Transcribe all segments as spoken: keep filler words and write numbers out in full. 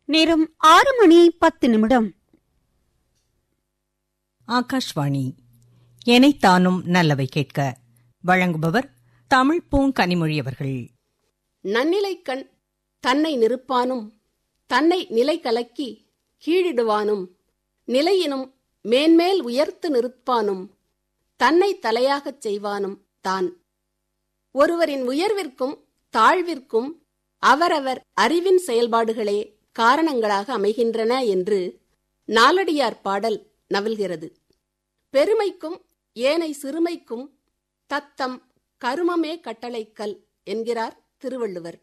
நேரம் ஆறு மணி பத்து நிமிடம். ஆகாஷ்வாணி. எனைத்தானும் நல்லவை கேட்க வழங்குபவர் தமிழ் பூங்கனிமொழி அவர்கள். நன்னிலைக்கண் தன்னை நிறுப்பானும் தன்னை நிலை கலக்கி கீழிடுவானும் நிலையினும் மேன்மேல் உயர்த்து நிறுப்பானும் தன்னை தலையாகச் செய்வானும் தான். ஒருவரின் உயர்விற்கும் தாழ்விற்கும் அவரவர் அறிவின் செயல்பாடுகளே காரணங்களாக அமைகின்றன என்று நாலடியார் பாடல் நவில்கிறது. பெருமைக்கும் ஏனை சிறுமைக்கும் தத்தம் கருமமே கட்டளைக்கல் என்கிறார் திருவள்ளுவர்.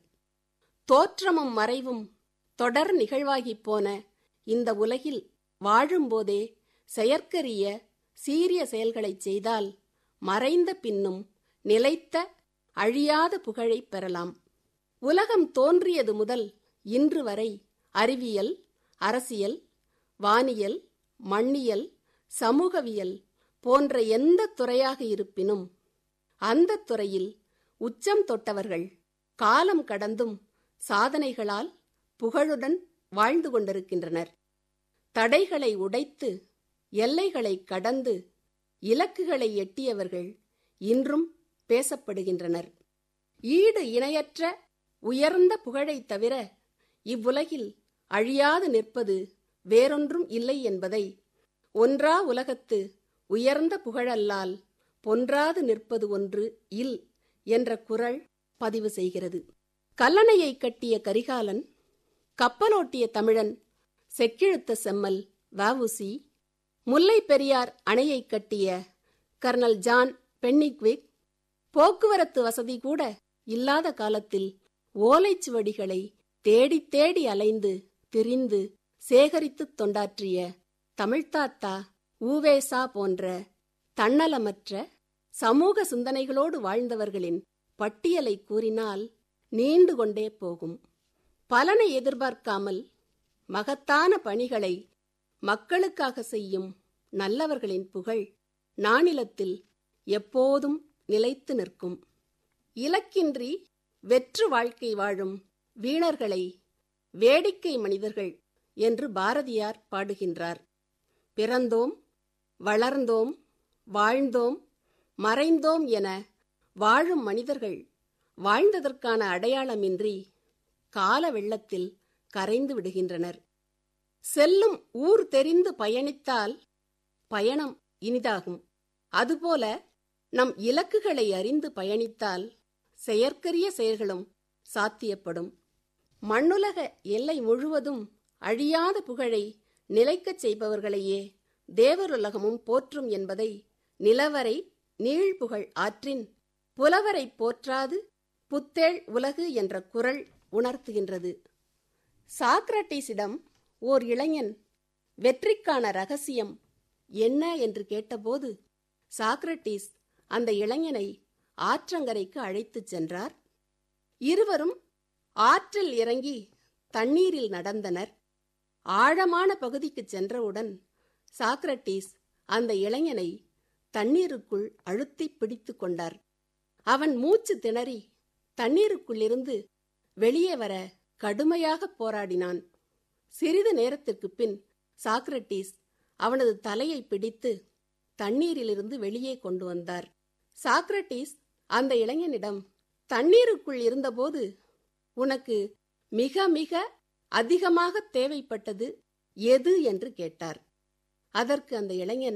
தோற்றமும் மறைவும் தொடர் நிகழ்வாகிப் போன இந்த உலகில் வாழும்போதே செயற்கரிய சீரிய செயல்களைச் செய்தால் மறைந்த பின்னும் நிலைத்த அழியாத புகழைப் பெறலாம். உலகம் தோன்றியது முதல் இன்று வரை அறிவியல், அரசியல், வானியல், மண்ணியல், சமூகவியல் போன்ற எந்த துறையாக இருப்பினும் அந்த துறையில் உச்சம் தொட்டவர்கள் காலம் கடந்தும் சாதனைகளால் புகழுடன் வாழ்ந்து கொண்டிருக்கின்றனர். தடைகளை உடைத்து எல்லைகளை கடந்து இலக்குகளை எட்டியவர்கள் இன்றும் பேசப்படுகின்றனர். ஈடு இணையற்ற உயர்ந்த புகழைத் தவிர இவ்வுலகில் அழியாது நிற்பது வேறொன்றும் இல்லை என்பதை ஒன்றா உலகத்து உயர்ந்த புகழல்லால் பொன்றாது நிற்பது ஒன்று இல் என்ற குறள் பதிவு செய்கிறது. கல்லணையை கட்டிய கரிகாலன், கப்பலோட்டிய தமிழன், செக்கிழுத்த செம்மல் வ.உ.சி., முல்லை பெரியார் அணையை கட்டிய கர்னல் ஜான் பென்னிக்விக், போக்குவரத்து வசதி கூட இல்லாத காலத்தில் ஓலைச்சுவடிகளை தேடி தேடி அலைந்து திரிந்து சேகரித்துத் தொண்டாற்றிய தமிழ்த்தாத்தா ஊவேசா போன்ற தன்னலமற்ற சமூக சிந்தனைகளோடு வாழ்ந்தவர்களின் பட்டியலை கூறினால் நீண்டு கொண்டே போகும். பலனை எதிர்பார்க்காமல் மகத்தான பணிகளை மக்களுக்காக செய்யும் நல்லவர்களின் புகழ் நானிலத்தில் எப்போதும் நிலைத்து நிற்கும். இலக்கின்றி வெற்று வாழ்க்கை வாழும் வீணர்களை வேடிக்கை மனிதர்கள் என்று பாரதியார் பாடுகின்றார். பிறந்தோம், வளர்ந்தோம், வாழ்ந்தோம், மறைந்தோம் என வாழும் மனிதர்கள் வாழ்ந்ததற்கான அடையாளமின்றி கால வெள்ளத்தில் கரைந்து விடுகின்றனர். செல்லும் ஊர் தெரிந்து பயணித்தால் பயணம் இனிதாகும். அதுபோல நம் இலக்குகளை அறிந்து பயணித்தால் செயற்கரிய செயல்களும் சாத்தியப்படும். மண்ணுலக எல்லை முழுவதும் அழியாத புகழை நிலைக்கச் செய்பவர்களையே தேவருலகமும் போற்றும் என்பதை நிலவரை நீழ்புகழ் ஆற்றின் புலவரை போற்றாது புத்தேள் உலகு என்ற குறள் உணர்த்துகின்றது. சாக்ரட்டிஸிடம் ஓர் இளைஞன் வெற்றிக்கான ரகசியம் என்ன என்று கேட்டபோது சாக்ரட்டிஸ் அந்த இளைஞனை ஆற்றங்கரைக்கு அழைத்துச் சென்றார். இருவரும் ஆற்றில் இறங்கி தண்ணீரில் நடந்தனர். ஆழமான பகுதிக்கு சென்றவுடன் சாக்ரட்டிஸ் அந்த இளைஞனை தண்ணீருக்குள் அழுத்தி பிடித்து கொண்டார். அவன் மூச்சு திணறி தண்ணீருக்குள்ளிருந்து வெளியே வர கடுமையாக போராடினான். சிறிது நேரத்திற்கு பின் சாக்ரட்டிஸ் அவனது தலையை பிடித்து தண்ணீரிலிருந்து வெளியே கொண்டு வந்தார். சாக்ரட்டிஸ் அந்த இளைஞனிடம், தண்ணீருக்குள் இருந்தபோது உனக்கு மிக மிக அதிகமாக தேவைப்பட்டது எது என்று கேட்டார். அதற்கு அந்த இளைஞன்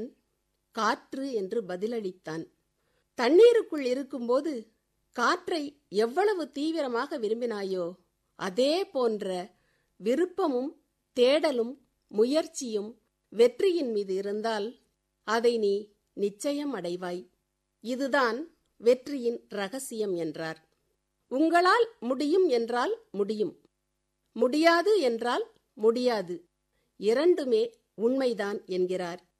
காற்று என்று பதிலளித்தான். தண்ணீருக்குள் இருக்கும்போது காற்றை எவ்வளவு தீவிரமாக விரும்பினாயோ அதே போன்ற விருப்பமும் தேடலும் முயற்சியும் வெற்றியின் மீது இருந்தால் அதை நீ நிச்சயம் அடைவாய். இதுதான் வெற்றியின் ரகசியம் என்றார். உங்களால் முடியும் என்றால் முடியும், முடியாது என்றால் முடியாது, இரண்டுமே உண்மைதான் என்கிறார்